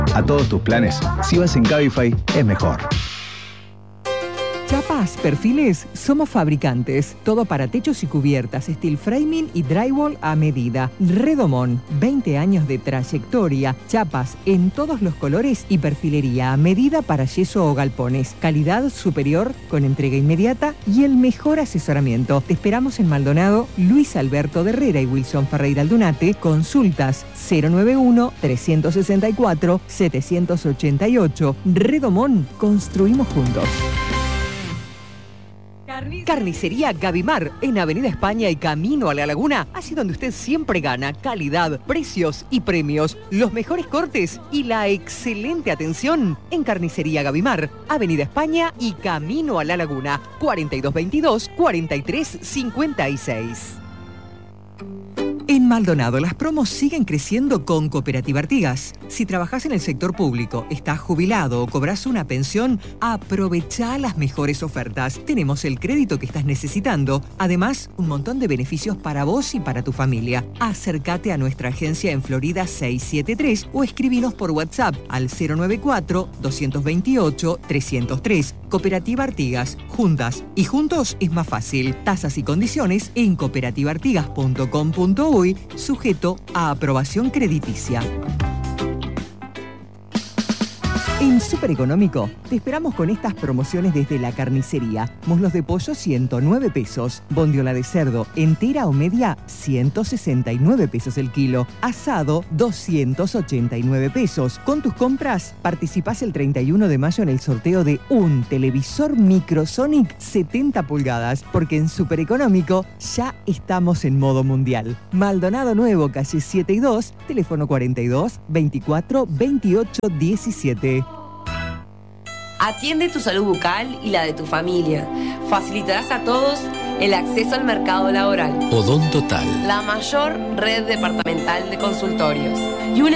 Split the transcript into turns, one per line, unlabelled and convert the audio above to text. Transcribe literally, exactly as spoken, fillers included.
A todos tus planes, si vas en Cabify, es mejor.
Chapas, perfiles, somos fabricantes. Todo para techos y cubiertas, steel framing y drywall a medida. Redomón, veinte años de trayectoria. Chapas en todos los colores y perfilería a medida para yeso o galpones. Calidad superior con entrega inmediata y el mejor asesoramiento. Te esperamos en Maldonado, Luis Alberto de Herrera y Wilson Ferreira Aldunate. Consultas cero noventa y uno, trescientos sesenta y cuatro, setecientos ochenta y ocho. Redomón, construimos juntos. Carnicería Gavimar, en Avenida España y Camino a la Laguna, así donde usted siempre gana calidad, precios y premios, los mejores cortes y la excelente atención en Carnicería Gavimar, Avenida España y Camino a la Laguna, cuarenta y dos veintidós, cuarenta y tres cincuenta y seis. En Maldonado, las promos siguen creciendo con Cooperativa Artigas. Si trabajás en el sector público, estás jubilado o cobras una pensión, aprovecha las mejores ofertas. Tenemos el crédito que estás necesitando. Además, un montón de beneficios para vos y para tu familia. Acércate a nuestra agencia en Florida seiscientos setenta y tres o escribinos por WhatsApp al cero noventa y cuatro, doscientos veintiocho, trescientos tres. Cooperativa Artigas. Juntas y juntos es más fácil. Tasas y condiciones en cooperativa artigas punto com punto uy, sujeto a aprobación crediticia. En Super Económico te esperamos con estas promociones desde la carnicería. Muslos de pollo ciento nueve pesos, bondiola de cerdo entera o media ciento sesenta y nueve pesos el kilo, asado doscientos ochenta y nueve pesos. Con tus compras participás el treinta y uno de mayo en el sorteo de un televisor Microsonic setenta pulgadas, porque en Super Económico ya estamos en modo mundial. Maldonado Nuevo, calle siete y dos, teléfono cuarenta y dos, veinticuatro, veintiocho, diecisiete.
Atiende tu salud bucal y la de tu familia. Facilitarás a todos el acceso al mercado laboral.
Odontotal,
La mayor red departamental de consultorios. Y una